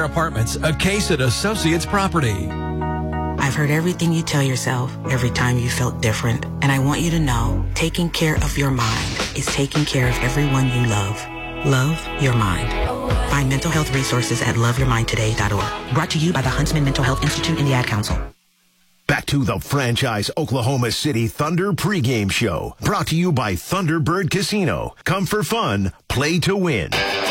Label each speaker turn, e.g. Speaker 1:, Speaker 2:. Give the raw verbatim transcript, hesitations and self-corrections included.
Speaker 1: Apartments, a case at Associates Property.
Speaker 2: I've heard everything you tell yourself every time you felt different. And I want you to know, taking care of your mind is taking care of everyone you love. Love your mind. Find mental health resources at love your mind today dot org. Brought to you by the Huntsman Mental Health Institute and the Ad Council.
Speaker 3: Back to the franchise Oklahoma City Thunder pregame show. Brought to you by Thunderbird Casino. Come for fun, play to win.